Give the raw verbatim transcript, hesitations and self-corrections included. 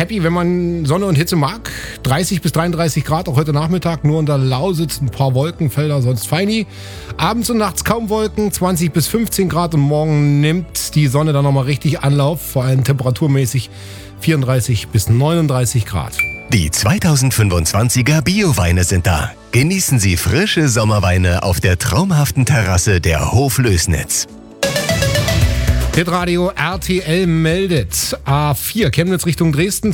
happy, wenn man Sonne und Hitze mag. dreißig bis dreiunddreißig Grad, auch heute Nachmittag. Nur in der Lausitz ein paar Wolkenfelder, sonst feini. Abends und nachts kaum Wolken, zwanzig bis fünfzehn Grad. Und morgen nimmt die Sonne dann nochmal richtig Anlauf. Vor allem temperaturmäßig vierunddreißig bis neununddreißig Grad. Die zweitausendfünfundzwanziger Bio-Weine sind da. Genießen Sie frische Sommerweine auf der traumhaften Terrasse der Hoflößnitz. Hitradio R T L meldet A vier Chemnitz Richtung Dresden.